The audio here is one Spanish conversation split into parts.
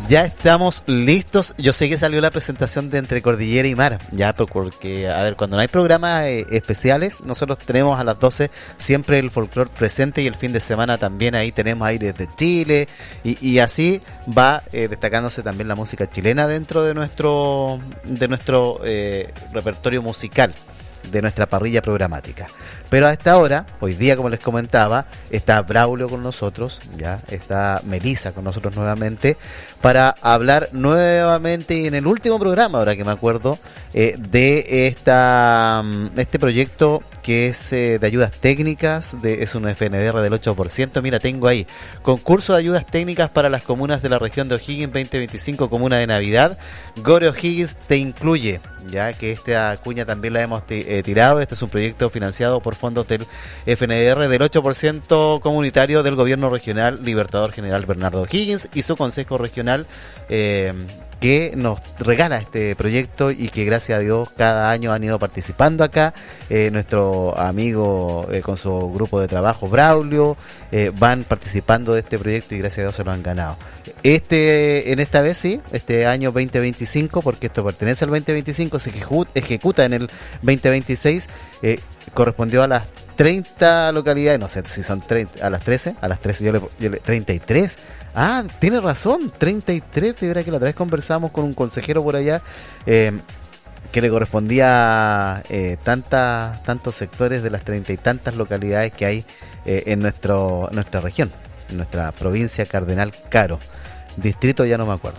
Ya estamos listos. Yo sé que salió la presentación de Entre Cordillera y Mar, ya, porque, a ver, cuando no hay programas especiales, nosotros tenemos a las 12 siempre el folclore presente, y el fin de semana también ahí tenemos aires de Chile, y así va destacándose también la música chilena dentro de nuestro repertorio musical, de nuestra parrilla programática. Pero a esta hora, hoy día, como les comentaba, está Braulio con nosotros, ya está Melissa con nosotros nuevamente, para hablar nuevamente, y en el último programa, ahora que me acuerdo, de este proyecto que es de ayudas técnicas, es un FNDR del 8%. Mira, tengo ahí, concurso de ayudas técnicas para las comunas de la región de O'Higgins 2025, comuna de Navidad. Gore O'Higgins te incluye, ya que esta cuña también la hemos tirado. Este es un proyecto financiado por fondos del FNDR del 8% comunitario del gobierno regional Libertador General Bernardo O'Higgins y su consejo regional, que nos regala este proyecto, y que gracias a Dios cada año han ido participando acá. Nuestro amigo con su grupo de trabajo Braulio van participando de este proyecto, y gracias a Dios se lo han ganado. En esta vez sí, este año 2025, porque esto pertenece al 2025, se ejecuta en el 2026, correspondió a las 30 localidades, no sé si son 30, a las 13 yo le 33. Ah, tiene razón, 33. De verdad que la otra vez conversamos con un consejero por allá, que le correspondía tantos sectores de las 30 y tantas localidades que hay en nuestra región, en nuestra provincia Cardenal Caro. Distrito ya no me acuerdo.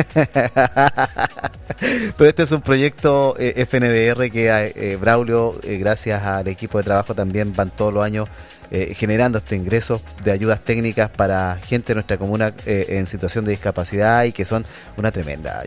Pero este es un proyecto FNDR que Braulio, gracias al equipo de trabajo, también van todos los años generando estos ingresos de ayudas técnicas para gente de nuestra comuna en situación de discapacidad, y que son una tremenda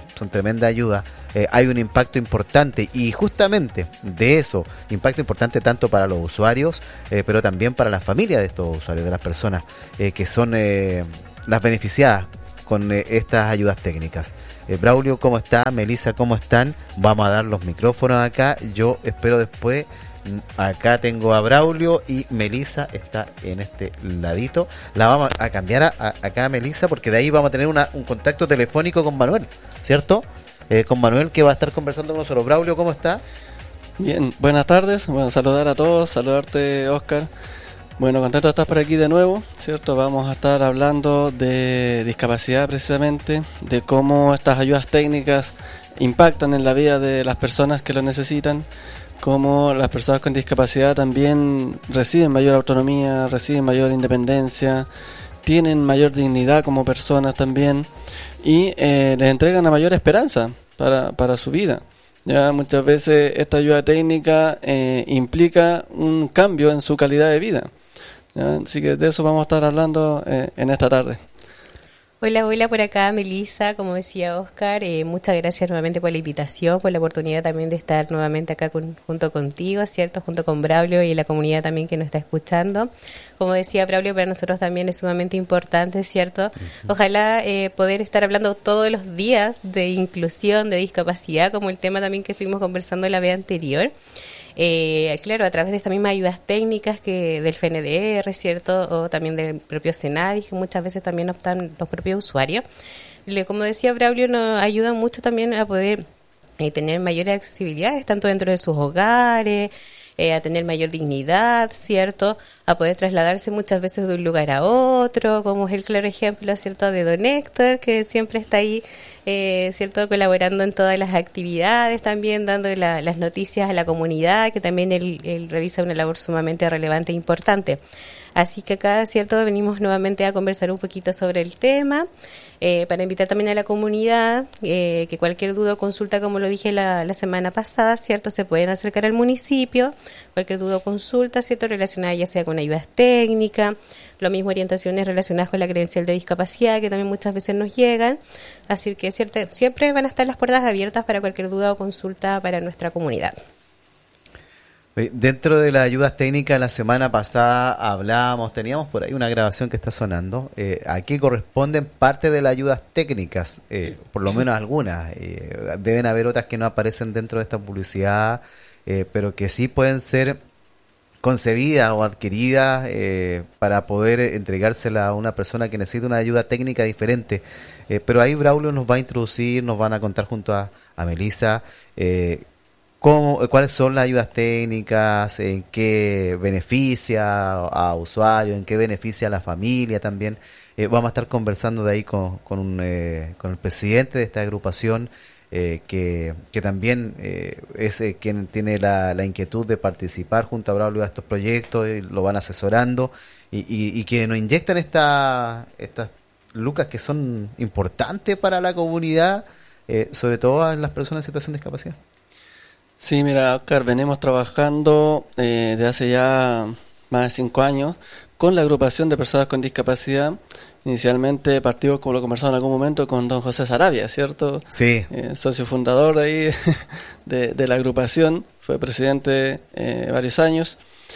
ayuda. Hay un impacto importante, y justamente de eso, impacto importante tanto para los usuarios, pero también para las familias de estos usuarios, de las personas que son las beneficiadas con estas ayudas técnicas. Braulio, ¿cómo está? Melissa, ¿cómo están? Vamos a dar los micrófonos acá. Yo espero después. Acá tengo a Braulio, y Melissa está en este ladito. La vamos a cambiar acá a Melissa, porque de ahí vamos a tener un contacto telefónico con Manuel, ¿cierto? Con Manuel, que va a estar conversando con nosotros. Braulio, ¿cómo está? Bien, buenas tardes. Bueno, saludar a todos, saludarte, Oscar. Bueno, contento de estar por aquí de nuevo, ¿cierto? Vamos a estar hablando de discapacidad precisamente, de cómo estas ayudas técnicas impactan en la vida de las personas que lo necesitan, cómo las personas con discapacidad también reciben mayor autonomía, reciben mayor independencia, tienen mayor dignidad como personas también, y les entregan una mayor esperanza para su vida. Ya muchas veces esta ayuda técnica implica un cambio en su calidad de vida. ¿Ya? Así que de eso vamos a estar hablando en esta tarde. Hola, por acá Melissa, como decía Oscar, muchas gracias nuevamente por la invitación, por la oportunidad también de estar nuevamente acá junto contigo, ¿cierto? Junto con Braulio y la comunidad también que nos está escuchando. Como decía Braulio, para nosotros también es sumamente importante, ¿cierto? Ojalá poder estar hablando todos los días de inclusión, de discapacidad, como el tema también que estuvimos conversando la vez anterior. Claro, a través de estas mismas ayudas técnicas que del FNDR, ¿cierto? O también del propio Senadis, que muchas veces también optan los propios usuarios. Como decía Braulio, nos ayuda mucho también a poder tener mayores accesibilidades, tanto dentro de sus hogares, a tener mayor dignidad, ¿cierto? A poder trasladarse muchas veces de un lugar a otro, como es el claro ejemplo, ¿cierto?, de Don Héctor, que siempre está ahí, ¿cierto?, colaborando en todas las actividades, también dando las noticias a la comunidad, que también él realiza una labor sumamente relevante e importante. Así que acá, ¿cierto?, venimos nuevamente a conversar un poquito sobre el tema, para invitar también a la comunidad que cualquier duda o consulta, como lo dije la semana pasada, ¿cierto?, se pueden acercar al municipio, cualquier duda o consulta, ¿cierto?, relacionada ya sea con ayudas técnicas, lo mismo orientaciones relacionadas con la credencial de discapacidad, que también muchas veces nos llegan, así que siempre van a estar las puertas abiertas para cualquier duda o consulta para nuestra comunidad. Dentro de las ayudas técnicas, la semana pasada teníamos por ahí una grabación que está sonando. Aquí corresponden parte de las ayudas técnicas, por lo menos algunas. Deben haber otras que no aparecen dentro de esta publicidad, pero que sí pueden ser concebida o adquirida para poder entregársela a una persona que necesita una ayuda técnica diferente. Pero ahí Braulio nos va a introducir, nos van a contar junto a Melissa cuáles son las ayudas técnicas, en qué beneficia a usuarios, en qué beneficia a la familia también. Vamos a estar conversando de ahí con el presidente de esta agrupación, que también es quien tiene la inquietud de participar junto a Braulio a estos proyectos, y lo van asesorando, y que nos inyectan estas lucas que son importantes para la comunidad, sobre todo en las personas en situación de discapacidad. Sí, mira, Oscar, venimos trabajando desde hace ya más de 5 años con la agrupación de personas con discapacidad. Inicialmente partimos, como lo conversamos en algún momento, con don José Sarabia, ¿cierto? Sí. Socio fundador ahí de la agrupación, fue presidente varios años.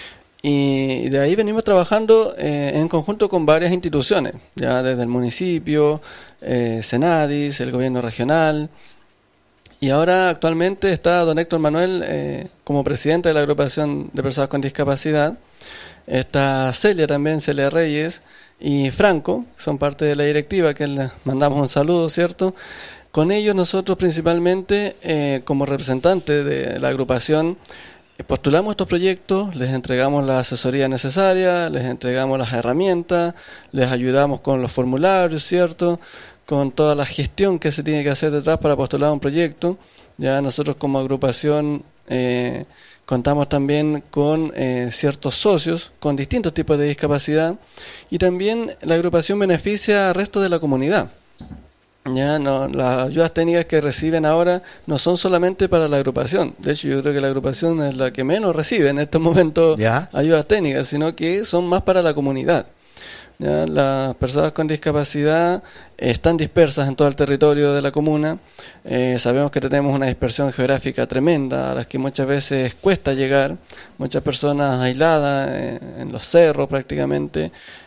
Y de ahí venimos trabajando en conjunto con varias instituciones, ya desde el municipio, Senadis, el gobierno regional. Y ahora actualmente está don Héctor Manuel como presidente de la agrupación de personas con discapacidad. Está Celia también, Celia Reyes, y Franco, son parte de la directiva, que les mandamos un saludo, ¿cierto? Con ellos nosotros principalmente, como representantes de la agrupación, postulamos estos proyectos, les entregamos la asesoría necesaria, les entregamos las herramientas, les ayudamos con los formularios, ¿cierto?, con toda la gestión que se tiene que hacer detrás para postular un proyecto. Ya nosotros como agrupación contamos también con ciertos socios con distintos tipos de discapacidad, y también la agrupación beneficia al resto de la comunidad. Ya no, las ayudas técnicas que reciben ahora no son solamente para la agrupación. De hecho, yo creo que la agrupación es la que menos recibe en estos momentos ayudas técnicas, sino que son más para la comunidad. Ya, las personas con discapacidad están dispersas en todo el territorio de la comuna. Sabemos que tenemos una dispersión geográfica tremenda, a las que muchas veces cuesta llegar, muchas personas aisladas en los cerros prácticamente.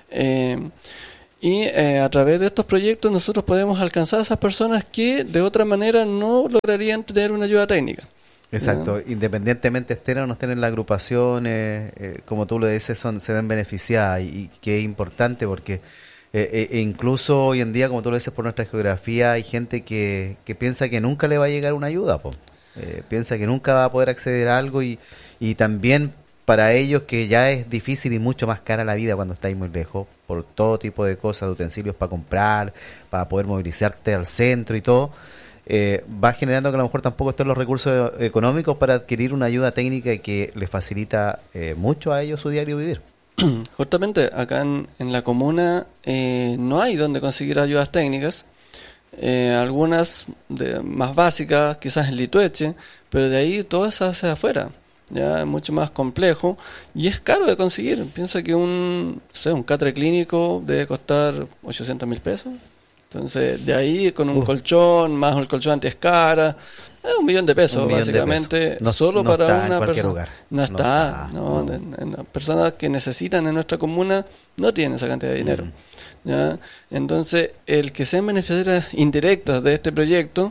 Y a través de estos proyectos nosotros podemos alcanzar a esas personas que de otra manera no lograrían tener una ayuda técnica. Exacto, independientemente estén o no estén en la agrupación, como tú lo dices, se ven beneficiadas, y que es importante porque incluso hoy en día, como tú lo dices, por nuestra geografía, hay gente que piensa que nunca le va a llegar una ayuda, piensa que nunca va a poder acceder a algo, y también para ellos que ya es difícil y mucho más cara la vida cuando estáis muy lejos, por todo tipo de cosas, de utensilios para comprar, para poder movilizarte al centro y todo. Va generando que a lo mejor tampoco estén los recursos económicos para adquirir una ayuda técnica que les facilita mucho a ellos su diario vivir. Justamente acá en la comuna no hay donde conseguir ayudas técnicas, algunas más básicas quizás en Litueche, pero de ahí todas hacia afuera, ya es mucho más complejo y es caro de conseguir. Piensa que un catre clínico debe costar 800.000 pesos. Entonces, de ahí con un colchón, más el colchón antiescara, $1 millón de pesos, básicamente, no, solo no para una persona. No está. Las personas que necesitan en nuestra comuna no tienen esa cantidad de dinero. ¿Ya? Entonces, el que sean beneficiarias indirectas de este proyecto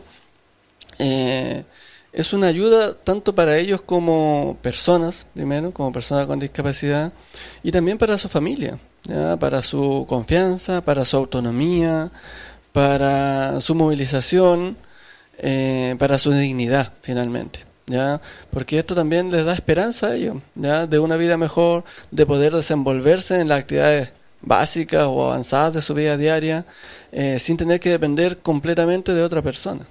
es una ayuda tanto para ellos como personas, primero, como personas con discapacidad, y también para su familia, ¿ya? Para su confianza, para su autonomía, para su movilización, para su dignidad, finalmente, ¿ya? Porque esto también les da esperanza a ellos, ¿ya? De una vida mejor, de poder desenvolverse en las actividades básicas o avanzadas de su vida diaria, sin tener que depender completamente de otra persona.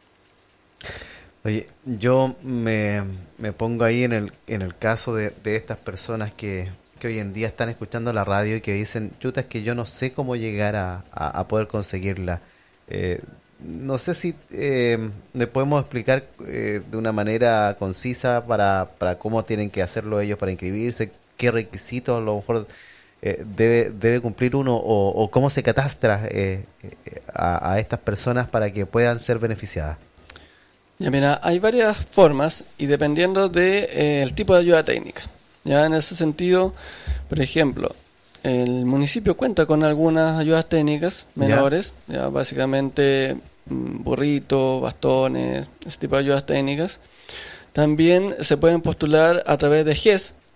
Oye, yo me pongo ahí en el caso de estas personas que hoy en día están escuchando la radio y que dicen, chuta, es que yo no sé cómo llegar a poder conseguirla. No sé si le podemos explicar de una manera concisa para cómo tienen que hacerlo ellos para inscribirse, qué requisitos a lo mejor debe cumplir uno, o cómo se catastra a estas personas para que puedan ser beneficiadas. Ya, mira, hay varias formas y dependiendo del tipo de ayuda técnica. Ya en ese sentido, por ejemplo, el municipio cuenta con algunas ayudas técnicas menores, ya básicamente burritos, bastones, ese tipo de ayudas técnicas. También se pueden postular a través de GES,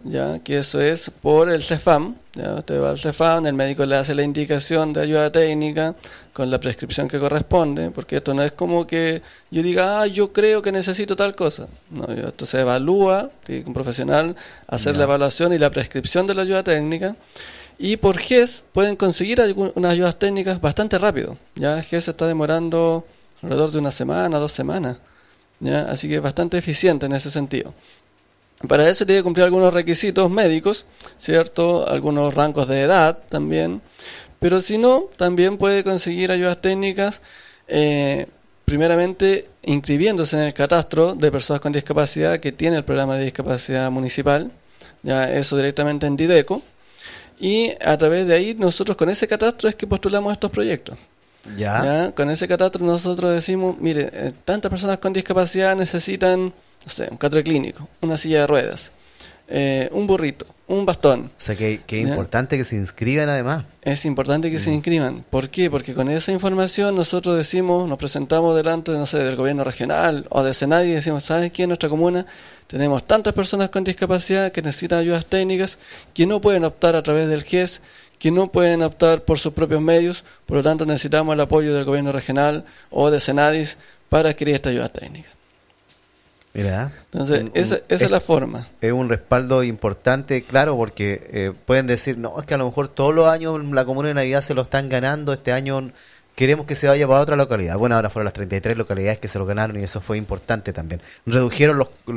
ya que eso es por el CEFAM. Ya usted va al CEFAM, el médico le hace la indicación de ayuda técnica con la prescripción que corresponde, porque esto no es como que yo diga, yo creo que necesito tal cosa. No, esto se evalúa, tiene que un profesional hacer la evaluación y la prescripción de la ayuda técnica. Y por GES pueden conseguir unas ayudas técnicas bastante rápido. Ya GES está demorando alrededor de 1 semana, 2 semanas. ¿Ya? Así que es bastante eficiente en ese sentido. Para eso tiene que cumplir algunos requisitos médicos, ¿cierto? Algunos rangos de edad también. Pero si no, también puede conseguir ayudas técnicas, primeramente inscribiéndose en el catastro de personas con discapacidad que tiene el programa de discapacidad municipal. Ya eso directamente en Dideco. Y a través de ahí nosotros con ese catastro es que postulamos estos proyectos. ¿Ya? Con ese catastro nosotros decimos, mire, tantas personas con discapacidad necesitan, no sé, un catre clínico, una silla de ruedas, un burrito, un bastón. O sea, que es importante que se inscriban además. Es importante que se inscriban. ¿Por qué? Porque con esa información nosotros decimos, nos presentamos delante, no sé, del gobierno regional o de Senadi y decimos, ¿sabes qué? En nuestra comuna tenemos tantas personas con discapacidad que necesitan ayudas técnicas que no pueden optar a través del GES, que no pueden optar por sus propios medios, por lo tanto necesitamos el apoyo del gobierno regional o de Senadis para adquirir esta ayuda técnica. Mira, entonces esa es la forma. Es un respaldo importante, claro, porque pueden decir, no, es que a lo mejor todos los años la Comuna de Navidad se lo están ganando, este año queremos que se vaya para otra localidad. Bueno, ahora fueron las 33 localidades que se lo ganaron y eso fue importante también. Redujeron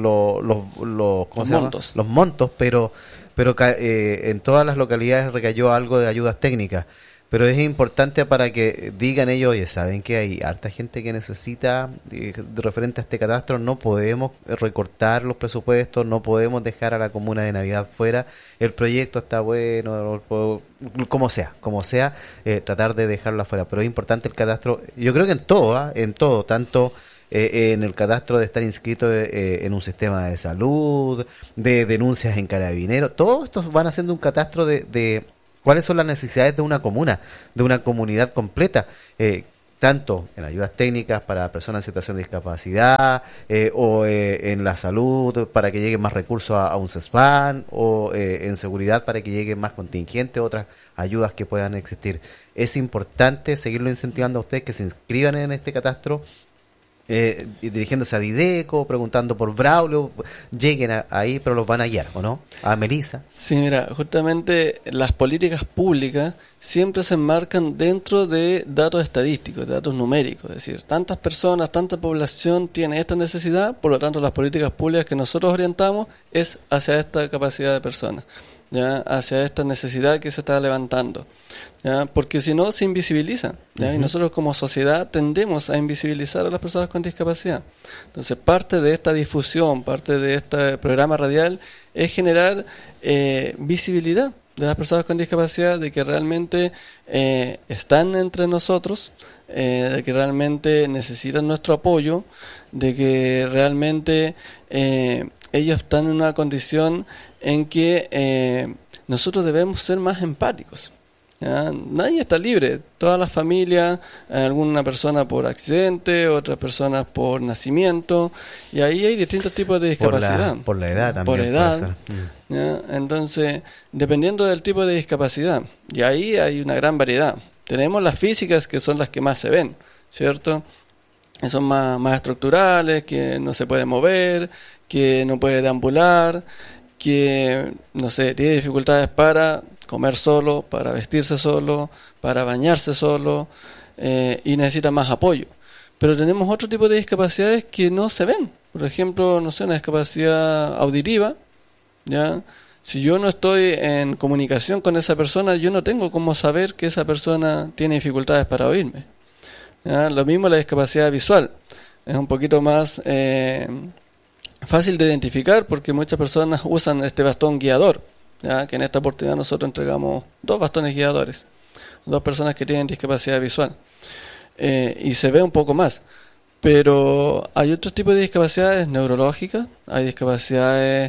los montos, pero en todas las localidades recayó algo de ayudas técnicas. Pero es importante para que digan ellos, oye, saben que hay harta gente que necesita, referente a este catastro, no podemos recortar los presupuestos, no podemos dejar a la Comuna de Navidad fuera, el proyecto está bueno, como sea, tratar de dejarlo afuera. Pero es importante el catastro, yo creo que en todo, tanto en el catastro de estar inscrito en un sistema de salud, de denuncias en Carabineros, todos estos van haciendo un catastro de cuáles son las necesidades de una comuna, de una comunidad completa, tanto en ayudas técnicas para personas en situación de discapacidad, o en la salud para que lleguen más recursos a un CESFAN, o en seguridad para que lleguen más contingentes, otras ayudas que puedan existir. Es importante seguirlo incentivando a ustedes que se inscriban en este catastro, dirigiéndose a Dideco, preguntando por Braulio, lleguen ahí, pero los van a guiar, ¿o no? A Melissa. Sí, mira, justamente las políticas públicas siempre se enmarcan dentro de datos estadísticos, de datos numéricos, es decir, tantas personas, tanta población tiene esta necesidad, por lo tanto las políticas públicas que nosotros orientamos es hacia esta capacidad de personas, ¿ya? Hacia esta necesidad que se está levantando. ¿Ya? Porque si no se invisibiliza, ¿ya? Y nosotros como sociedad tendemos a invisibilizar a las personas con discapacidad. Entonces parte de esta difusión, parte de este programa radial es generar visibilidad de las personas con discapacidad, de que realmente están entre nosotros, de que realmente necesitan nuestro apoyo, de que realmente ellos están en una condición en que nosotros debemos ser más empáticos. ¿Ya? Nadie está libre, todas las familias, alguna persona por accidente, otras personas por nacimiento, y ahí hay distintos tipos de discapacidad. Por la edad también. Por edad. ¿Ya? Entonces, dependiendo del tipo de discapacidad, y ahí hay una gran variedad. Tenemos las físicas, que son las que más se ven, ¿cierto? Que son más estructurales, que no se puede mover, que no puede deambular, que, no sé, tiene dificultades para comer solo, para vestirse solo, para bañarse solo, y necesita más apoyo. Pero tenemos otro tipo de discapacidades que no se ven. Por ejemplo, no sé, una discapacidad auditiva, ¿ya? Si yo no estoy en comunicación con esa persona, yo no tengo cómo saber que esa persona tiene dificultades para oírme, ¿ya? Lo mismo la discapacidad visual. Es un poquito más fácil de identificar porque muchas personas usan este bastón guiador, ¿ya? Que en esta oportunidad nosotros entregamos 2 bastones guiadores, 2 personas que tienen discapacidad visual, y se ve un poco más. Pero hay otros tipos de discapacidades neurológicas, hay discapacidades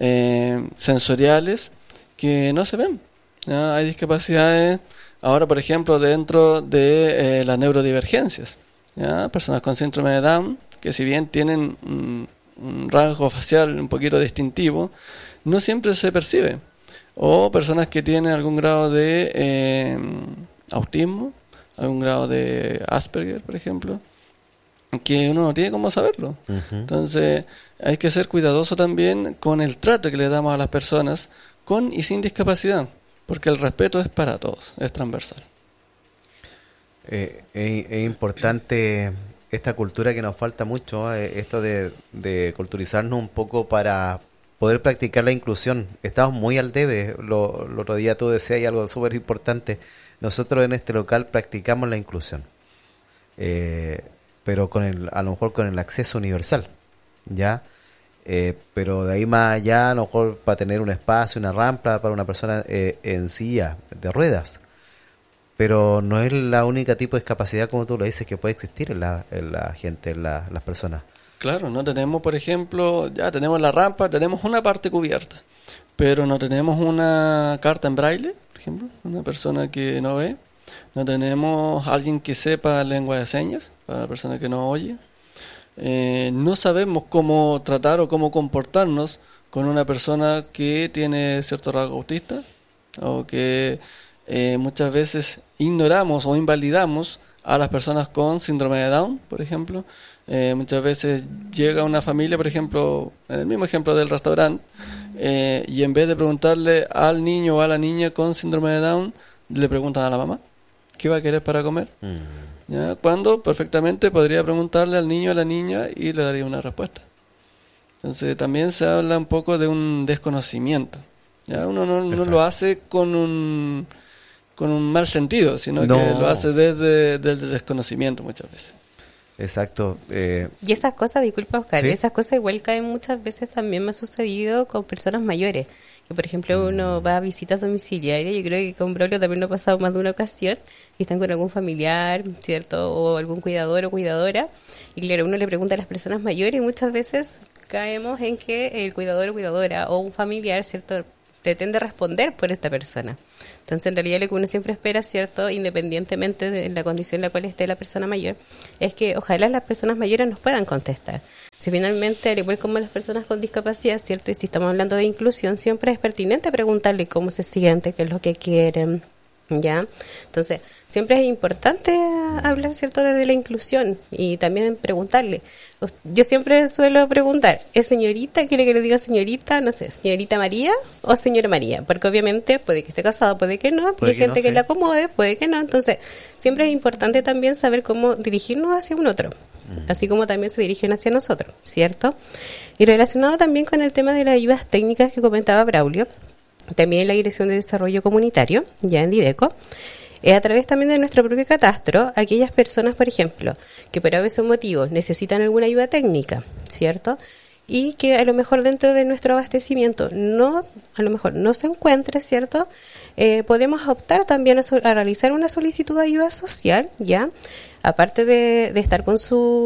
sensoriales que no se ven, ¿ya? Hay discapacidades ahora, por ejemplo, dentro de las neurodivergencias, ¿ya? Personas con síndrome de Down, que si bien tienen un rasgo facial un poquito distintivo, no siempre se percibe. O personas que tienen algún grado de autismo, algún grado de Asperger, por ejemplo, que uno no tiene cómo saberlo. Entonces hay que ser cuidadoso también con el trato que le damos a las personas con y sin discapacidad, porque el respeto es para todos, es transversal. Es importante esta cultura que nos falta mucho, esto de culturizarnos un poco para poder practicar la inclusión. Estamos muy al debe. Lo otro día tú decías y algo súper importante. Nosotros en este local practicamos la inclusión, pero a lo mejor con el acceso universal, ¿ya? Pero de ahí más allá, a lo mejor para tener un espacio, una rampa para una persona en silla de ruedas. Pero no es la única tipo de discapacidad, como tú lo dices, que puede existir en la gente, en las personas. Claro, no tenemos, por ejemplo, ya tenemos la rampa, tenemos una parte cubierta, pero no tenemos una carta en braille, por ejemplo, una persona que no ve. No tenemos alguien que sepa lengua de señas para la persona que no oye. No sabemos cómo tratar o cómo comportarnos con una persona que tiene cierto rasgo autista, o que muchas veces ignoramos o invalidamos a las personas con síndrome de Down, por ejemplo. Muchas veces llega una familia, por ejemplo, en el mismo ejemplo del restaurante, y en vez de preguntarle al niño o a la niña con síndrome de Down, le preguntan a la mamá qué va a querer para comer. ¿Ya? Cuando perfectamente podría preguntarle al niño o a la niña y le daría una respuesta. Entonces también se habla un poco de un desconocimiento. ¿Ya? Uno no lo hace con un mal sentido, sino que lo hace desde el desconocimiento muchas veces. Exacto. Y esas cosas, disculpa Oscar, ¿sí? Esas cosas igual caen muchas veces, también me ha sucedido con personas mayores, que por ejemplo uno va a visitas domiciliarias. Yo creo que con Braulio también lo ha pasado más de una ocasión, y están con algún familiar, ¿cierto? O algún cuidador o cuidadora, y claro, uno le pregunta a las personas mayores y muchas veces caemos en que el cuidador o cuidadora o un familiar, ¿cierto?, pretende responder por esta persona. Entonces, en realidad, lo que uno siempre espera, ¿cierto?, independientemente de la condición en la cual esté la persona mayor, es que ojalá las personas mayores nos puedan contestar. Si finalmente, al igual como las personas con discapacidad, ¿cierto?, y si estamos hablando de inclusión, siempre es pertinente preguntarle cómo se siente, qué es lo que quieren, ¿ya? Entonces, siempre es importante hablar, ¿cierto?, desde la inclusión, y también preguntarle. Yo siempre suelo preguntar, ¿es señorita? ¿Quiere que le diga señorita? No sé, ¿señorita María o señora María? Porque obviamente puede que esté casado, puede que no, y hay gente que le acomode, puede que no. Entonces, siempre es importante también saber cómo dirigirnos hacia un otro, así como también se dirigen hacia nosotros, ¿cierto? Y relacionado también con el tema de las ayudas técnicas que comentaba Braulio, también en la Dirección de Desarrollo Comunitario, ya en Dideco, a través también de nuestro propio catastro, aquellas personas, por ejemplo, que por esos motivos necesitan alguna ayuda técnica, ¿cierto?, y que a lo mejor dentro de nuestro abastecimiento a lo mejor no se encuentre, ¿cierto?, podemos optar también a realizar una solicitud de ayuda social, ¿ya?, aparte de estar con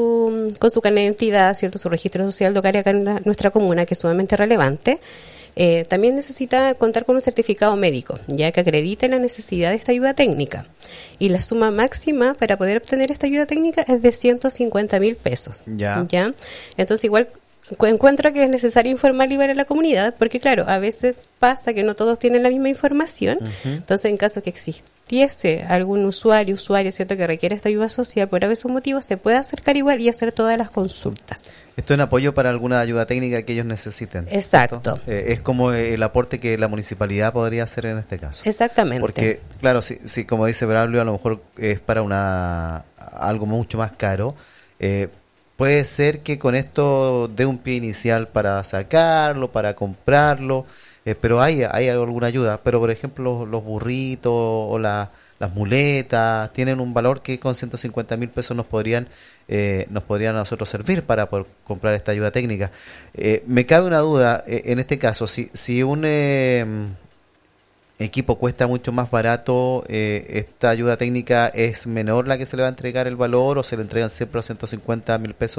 su carnet de identidad, ¿cierto?, su registro social local acá en nuestra comuna, que es sumamente relevante. También necesita contar con un certificado médico, ya que acredite la necesidad de esta ayuda técnica. Y la suma máxima para poder obtener esta ayuda técnica es de 150.000 pesos. ¿Ya? Entonces, igual encuentro que es necesario informar y ver a la comunidad, porque claro, a veces pasa que no todos tienen la misma información. Entonces, en caso que existiese algún usuario, ¿cierto?, que requiere esta ayuda social, por esos motivos se puede acercar igual y hacer todas las consultas. Esto en apoyo para alguna ayuda técnica que ellos necesiten. Exacto. Es como el aporte que la municipalidad podría hacer en este caso. Exactamente. Porque, claro, si como dice Braulio, a lo mejor es para algo mucho más caro. Puede ser que con esto dé un pie inicial para sacarlo, para comprarlo, pero hay alguna ayuda. Pero, por ejemplo, los burritos o las muletas tienen un valor que con 150.000 pesos nos podrían a nosotros servir para poder comprar esta ayuda técnica. Me cabe una duda, en este caso, si un equipo cuesta mucho más barato, esta ayuda técnica es menor la que se le va a entregar el valor, o se le entregan siempre los 150.000 pesos,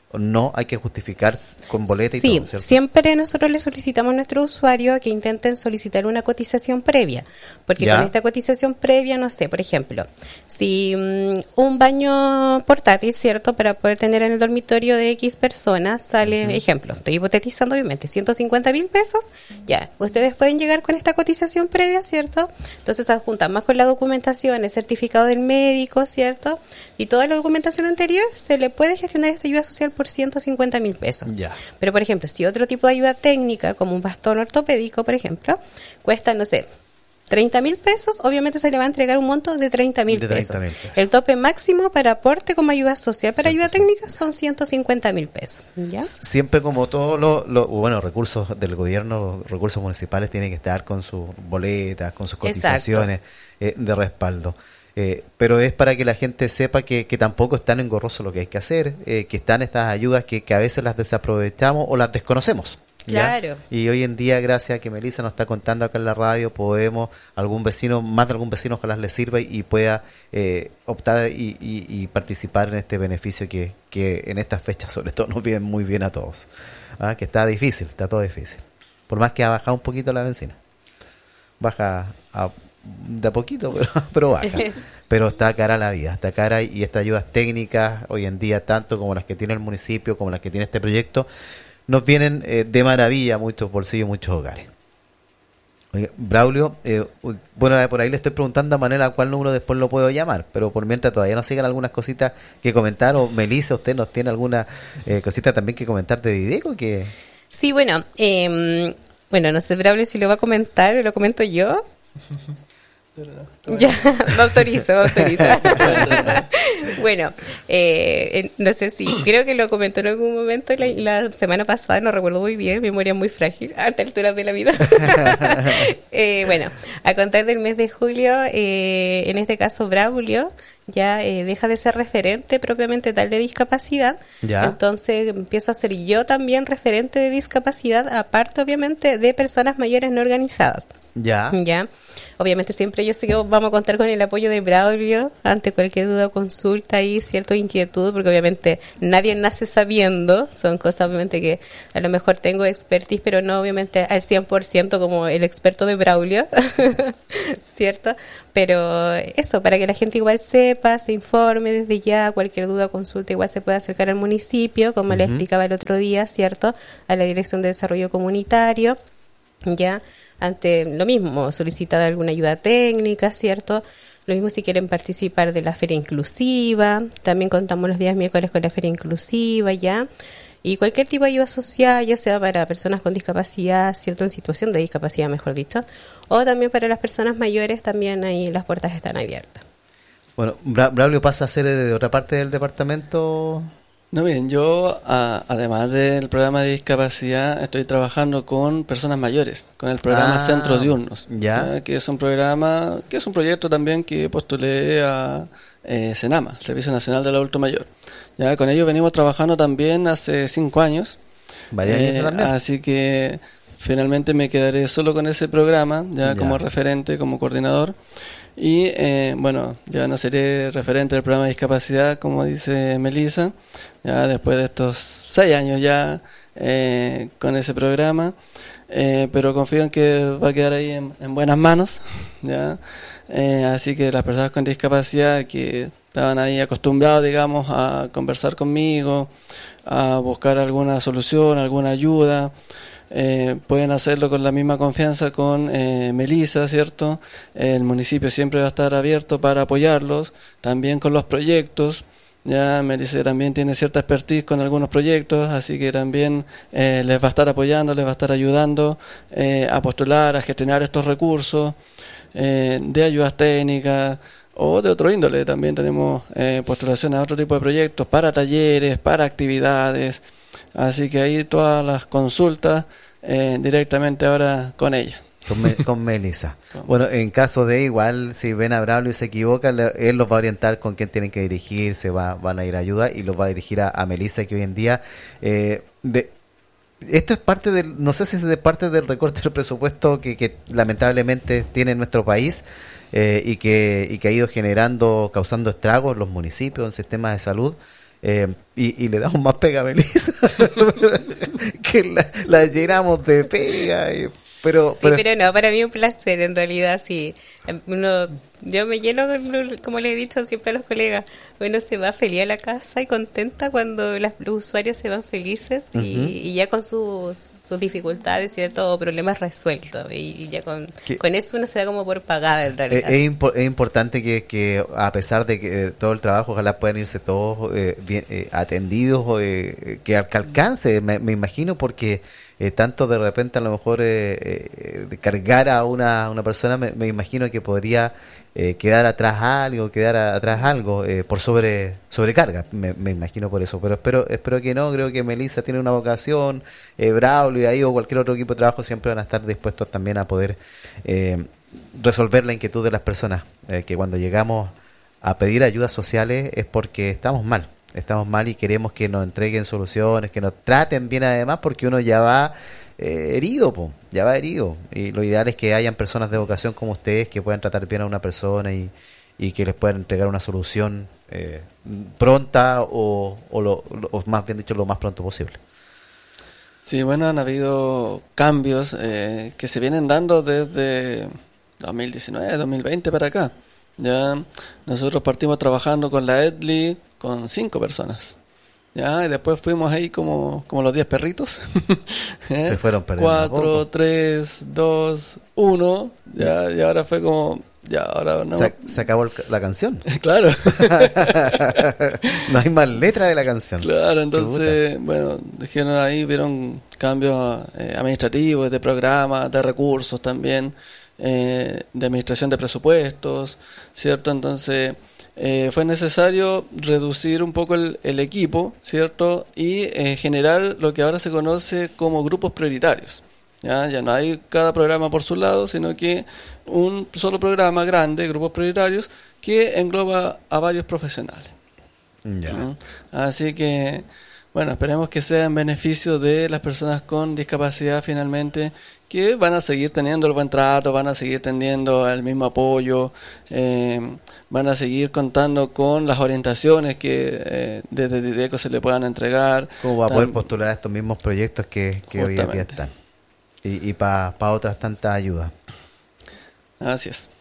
no hay que justificar con boleta y sí, todo, ¿cierto? siempre nosotros le solicitamos a nuestros usuarios que intenten solicitar una cotización previa, porque Ya. con esta cotización previa, no sé, por ejemplo, si un baño portátil, ¿cierto? Para poder tener en el dormitorio de X personas, sale, ejemplo, estoy hipotetizando obviamente, 150.000 pesos, ya, ustedes pueden llegar con esta cotización previa, ¿cierto? Entonces adjuntan más con la documentación, el certificado del médico, ¿cierto? Y toda la documentación anterior, se le puede gestionar esta ayuda social por 150.000 pesos. Ya. Pero, por ejemplo, si otro tipo de ayuda técnica, como un bastón ortopédico, por ejemplo, cuesta, no sé, 30.000 pesos, obviamente se le va a entregar un monto de 30.000 De pesos. 30.000 pesos. El tope máximo para aporte como ayuda social para ayuda 150. técnica son 150.000 pesos. ¿Ya? Siempre como todos los recursos del gobierno, recursos municipales tienen que estar con sus boletas, con sus cotizaciones de respaldo. Pero es para que la gente sepa que tampoco es tan engorroso lo que hay que hacer, que están estas ayudas que a veces las desaprovechamos o las desconocemos. ¿ya? Claro. Y hoy en día, gracias a que Melissa nos está contando acá en la radio, podemos, más de algún vecino ojalá le sirva y pueda optar y participar en este beneficio que en estas fechas sobre todo nos viene muy bien a todos. Que está difícil, está todo difícil. Por más que ha bajado un poquito la benzina. Baja de a poquito, pero baja. Pero está cara la vida, está cara, y estas ayudas técnicas hoy en día, tanto como las que tiene el municipio, como las que tiene este proyecto, nos vienen de maravilla a muchos bolsillos, muchos hogares. Oye, Braulio, bueno, por ahí le estoy preguntando a Manuel a cuál número después lo puedo llamar, pero por mientras todavía nos sigan algunas cositas que comentar, o Melissa, usted nos tiene alguna cosita también que comentar de Dideco, que... Sí, bueno, no sé, Braulio, si lo va a comentar o lo comento yo. Ya, me autoriza. Bueno, no sé si, creo que lo comentó en algún momento la semana pasada, no recuerdo muy bien, memoria muy frágil a esta altura de la vida. Bueno, a contar del mes de julio, en este caso Braulio ya deja de ser referente propiamente tal de discapacidad. Ya. Entonces empiezo a ser yo también referente de discapacidad, aparte obviamente de personas mayores no organizadas. Ya. Obviamente siempre yo sé que vamos a contar con el apoyo de Braulio ante cualquier duda o consulta y cierta inquietud, porque obviamente nadie nace sabiendo, son cosas obviamente que a lo mejor tengo expertise, pero no obviamente al 100% como el experto de Braulio, ¿cierto? Pero eso, para que la gente igual sepa, se informe desde ya, cualquier duda o consulta igual se puede acercar al municipio, como le explicaba el otro día, ¿cierto? A la Dirección de Desarrollo Comunitario, ya, ante lo mismo, solicitar alguna ayuda técnica, ¿cierto? Lo mismo si quieren participar de la feria inclusiva, también contamos los días miércoles con la feria inclusiva, ¿ya? Y cualquier tipo de ayuda social, ya sea para personas con discapacidad, ¿cierto? En situación de discapacidad, mejor dicho, o también para las personas mayores, también ahí las puertas están abiertas. Bueno, Braulio pasa a ser de otra parte del departamento. No, miren, yo además del programa de discapacidad estoy trabajando con personas mayores, con el programa Centro Diurnos, ya. que es un programa, que es un proyecto también que postulé a Senama, Servicio Nacional del Adulto Mayor. Ya con ellos venimos trabajando también hace 5 años. Vaya años también. Así que finalmente me quedaré solo con ese programa, ya como referente, como coordinador. Y bueno, ya no seré referente del programa de discapacidad, como dice Melissa, ya después de estos 6 años ya con ese programa, pero confío en que va a quedar ahí en buenas manos, ya. Así que las personas con discapacidad que estaban ahí acostumbrados, digamos, a conversar conmigo, a buscar alguna solución, alguna ayuda, pueden hacerlo con la misma confianza con Melissa, ¿cierto? El municipio siempre va a estar abierto para apoyarlos, también con los proyectos. Ya Melissa también tiene cierta expertise con algunos proyectos, así que también les va a estar apoyando, les va a estar ayudando a postular, a gestionar estos recursos de ayudas técnicas o de otro índole. También tenemos postulaciones a otro tipo de proyectos para talleres, para actividades. Así que ahí todas las consultas directamente ahora con ella. Con Melissa. Bueno, en caso de igual, si ven a Braulio y se equivoca, él los va a orientar con quién tienen que dirigirse, van a ir a ayuda y los va a dirigir a Melissa, que hoy en día... esto es parte del, no sé si es de parte del recorte del presupuesto que lamentablemente tiene nuestro país y que ha ido causando estragos en los municipios, en sistemas de salud. y le damos más pega a Melissa, que la llenamos de pega. Pero no, para mí es un placer, en realidad, sí. Yo me lleno, como le he dicho siempre a los colegas, uno se va feliz a la casa y contenta cuando los usuarios se van felices y ya con sus dificultades, ¿cierto? O problemas resueltos. Y ya con eso uno se da como por pagada, en realidad. Es importante que a pesar de que todo el trabajo, ojalá puedan irse todos bien atendidos, que alcance, me imagino, porque tanto de repente a lo mejor de cargar a una persona, me imagino que podría quedar atrás algo por sobrecarga, me imagino por eso, pero espero que no. Creo que Melissa tiene una vocación, Braulio y ahí o cualquier otro equipo de trabajo siempre van a estar dispuestos también a poder resolver la inquietud de las personas, que cuando llegamos a pedir ayudas sociales es porque estamos mal y queremos que nos entreguen soluciones, que nos traten bien además, porque uno ya va herido, y lo ideal es que hayan personas de vocación como ustedes que puedan tratar bien a una persona y que les puedan entregar una solución pronta o más bien dicho lo más pronto posible. Sí, bueno, han habido cambios que se vienen dando desde 2019, 2020 para acá. Ya nosotros partimos trabajando con la EDLI con 5 personas. Ya, y después fuimos ahí como los 10 perritos. Se fueron perdiendo 4, 3, 2, 1. Ya, y ahora fue como ya, ahora no. Se acabó la canción. Claro. No hay más letra de la canción. Claro, entonces, bueno, dijeron ahí, vieron cambios administrativos, de programas, de recursos también, de administración de presupuestos, ¿cierto? Entonces fue necesario reducir un poco el equipo, ¿cierto? Y generar lo que ahora se conoce como grupos prioritarios. Ya no hay cada programa por su lado, sino que un solo programa grande, grupos prioritarios, que engloba a varios profesionales. Ya. Así que, bueno, esperemos que sea en beneficio de las personas con discapacidad finalmente, que van a seguir teniendo el buen trato, van a seguir teniendo el mismo apoyo, van a seguir contando con las orientaciones que desde Dideco se le puedan entregar. ¿Cómo va a poder postular a estos mismos proyectos que hoy en día están? Y para otras tantas ayudas. Así es.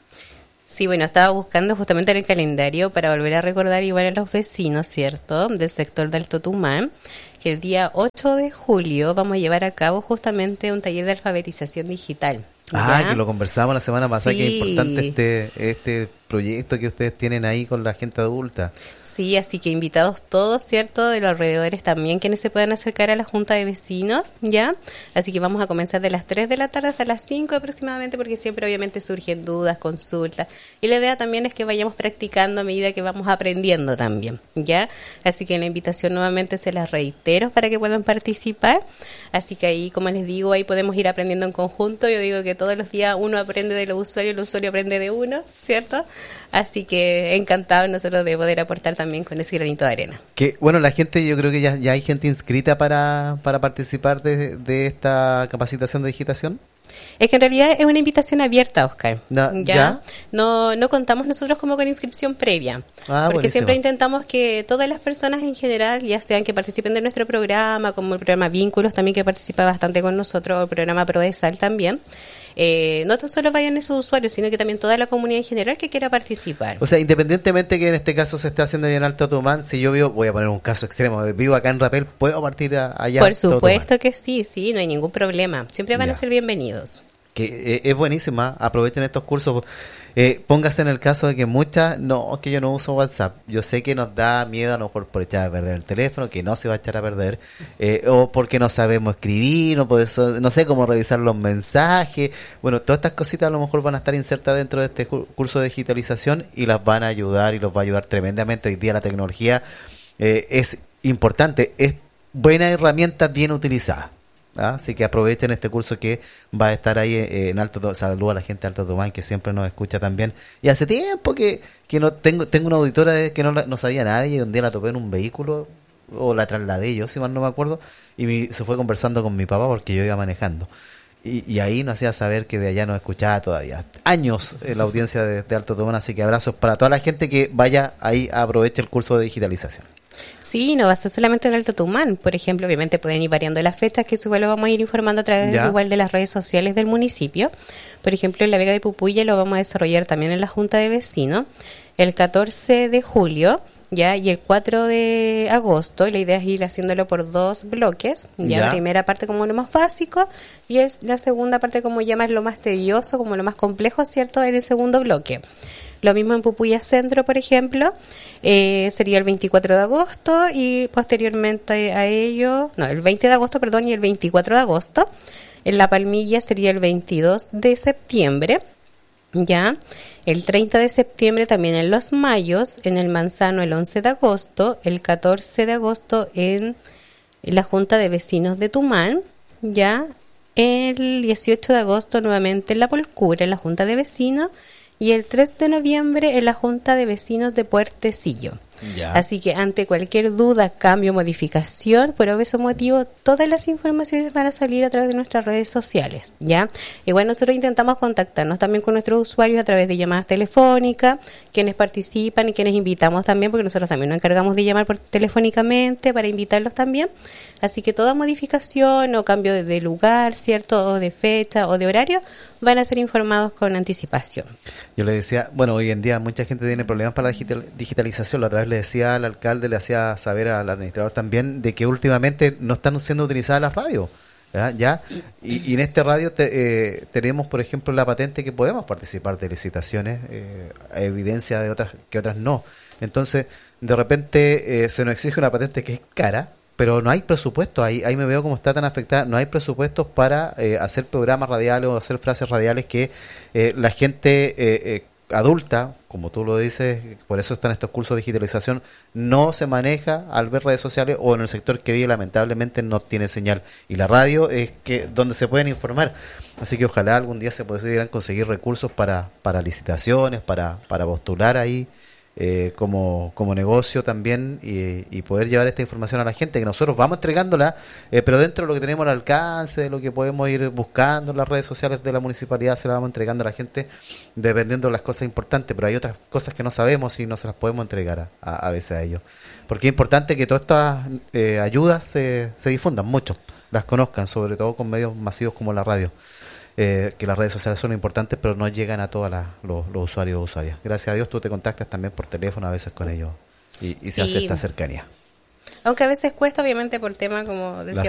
Sí, bueno, estaba buscando justamente en el calendario para volver a recordar igual a los vecinos, ¿cierto?, del sector de Alto Tumán, que el día 8 de julio vamos a llevar a cabo justamente un taller de alfabetización digital. ¿Ya? Que lo conversamos la semana pasada, Sí. que es importante este proyecto que ustedes tienen ahí con la gente adulta. Sí, así que invitados todos, ¿cierto?, de los alrededores también, quienes se puedan acercar a la Junta de Vecinos, ¿ya? Así que vamos a comenzar de las 3 de la tarde hasta las 5 aproximadamente, porque siempre obviamente surgen dudas, consultas, y la idea también es que vayamos practicando a medida que vamos aprendiendo también, ¿ya? Así que la invitación nuevamente se las reitero para que puedan participar, así que ahí, como les digo, ahí podemos ir aprendiendo en conjunto. Yo digo que todos los días uno aprende de los usuarios, el usuario aprende de uno, ¿cierto? Así que encantado nosotros de poder aportar también con ese granito de arena. Que bueno, la gente, yo creo que ya hay gente inscrita para participar de esta capacitación de digitación. Es que en realidad es una invitación abierta, Oscar. ¿Ya? No contamos nosotros como con inscripción previa. Porque buenísimo. siempre intentamos que todas las personas en general, ya sean que participen de nuestro programa, como el programa Vínculos también, que participa bastante con nosotros, o el programa Prodesal también, no tan solo vayan esos usuarios, sino que también toda la comunidad en general que quiera participar. O sea, independientemente que en este caso se esté haciendo bien Alto Tumán, si yo voy a poner un caso extremo, vivo acá en Rapel, ¿puedo partir allá? Por supuesto que sí, no hay ningún problema. Siempre van a ser bienvenidos. Que es buenísima, aprovechen estos cursos. Póngase en el caso de que que yo no uso WhatsApp. Yo sé que nos da miedo a lo mejor por echar a perder el teléfono, que no se va a echar a perder, o porque no sabemos escribir, no sé cómo revisar los mensajes. Bueno, todas estas cositas a lo mejor van a estar insertas dentro de este curso de digitalización y las van a ayudar y los va a ayudar tremendamente. Hoy día la tecnología es importante, es buena herramienta bien utilizada. Así que aprovechen este curso que va a estar ahí en Alto Tumán. Saludo a la gente de Alto Tumán que siempre nos escucha también. Y hace tiempo que no tengo una auditora que no sabía nada, y un día la topé en un vehículo, o la trasladé yo, si mal no me acuerdo, y se fue conversando con mi papá porque yo iba manejando. Y ahí nos hacía saber que de allá nos escuchaba todavía. Años la audiencia de Alto Tumán, así que abrazos para toda la gente que vaya ahí, aproveche el curso de digitalización. Sí, no va a ser solamente en Alto Tucumán. Por ejemplo, obviamente pueden ir variando las fechas, que eso igual lo vamos a ir informando a través igual de las redes sociales del municipio. Por ejemplo, en la Vega de Pupuya lo vamos a desarrollar también en la Junta de Vecinos el 14 de julio. Ya, y el 4 de agosto, la idea es ir haciéndolo por 2 bloques, ya, la primera parte como lo más básico y es la segunda parte como ya más lo más tedioso, como lo más complejo, ¿cierto?, en el segundo bloque. Lo mismo en Pupuya Centro, por ejemplo, sería el 24 de agosto y posteriormente a ello, no, el 20 de agosto, perdón, y el 24 de agosto. En La Palmilla sería el 22 de septiembre. Ya, el 30 de septiembre también en Los Mayos, en el Manzano el 11 de agosto, el 14 de agosto en la Junta de Vecinos de Tumán, ya, el 18 de agosto nuevamente en La Polcura, en la Junta de Vecinos, y el 3 de noviembre en la Junta de Vecinos de Puertecillo. Ya. Así que ante cualquier duda, cambio, modificación, por ese motivo, todas las informaciones van a salir a través de nuestras redes sociales, ¿ya? Igual nosotros intentamos contactarnos también con nuestros usuarios a través de llamadas telefónicas, quienes participan y quienes invitamos también, porque nosotros también nos encargamos de llamar telefónicamente para invitarlos también. Así que toda modificación o cambio de lugar, ¿cierto?, o de fecha o de horario, van a ser informados con anticipación. Yo le decía, bueno, hoy en día mucha gente tiene problemas para la digitalización. La otra vez le decía al alcalde, le hacía saber al administrador también, de que últimamente no están siendo utilizadas las radios. ¿Ya? Y en este radio tenemos, por ejemplo, la patente que podemos participar de licitaciones, a evidencia de otras que otras no. Entonces, de repente se nos exige una patente que es cara, pero no hay presupuesto. Ahí me veo cómo está tan afectada. No hay presupuestos para hacer programas radiales o hacer frases radiales que la gente adulta, como tú lo dices, por eso están estos cursos de digitalización, no se maneja al ver redes sociales, o en el sector que vive lamentablemente no tiene señal, y la radio es que donde se pueden informar. Así que ojalá algún día se pudieran conseguir recursos para licitaciones, para postular ahí como negocio también, y poder llevar esta información a la gente, que nosotros vamos entregándola, pero dentro de lo que tenemos al alcance, de lo que podemos ir buscando en las redes sociales de la municipalidad, se la vamos entregando a la gente dependiendo de las cosas importantes. Pero hay otras cosas que no sabemos y no se las podemos entregar a veces a ellos, porque es importante que todas estas ayudas se difundan mucho, las conozcan, sobre todo con medios masivos como la radio. Que las redes sociales son importantes, pero no llegan a todos los usuarios o usuarias. Gracias a Dios tú te contactas también por teléfono a veces con ellos y se hace esta cercanía. Aunque a veces cuesta, obviamente, por tema, como decía